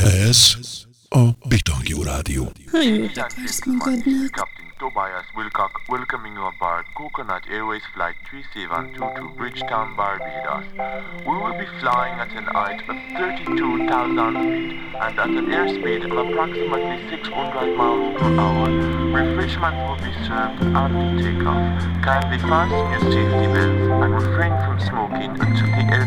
Ez a Bitangjú Rádió. Ha jót akarsz magadnak. Captain Tobias Wilcock welcoming you aboard Coconut Airways Flight 3722 to Bridgetown, Barbados. We will be flying at an height of 32,000 feet and at an airspeed of approximately 600 miles per hour. Refreshment will be served after takeoff. Kindly fasten your safety belts and refrain from smoking until the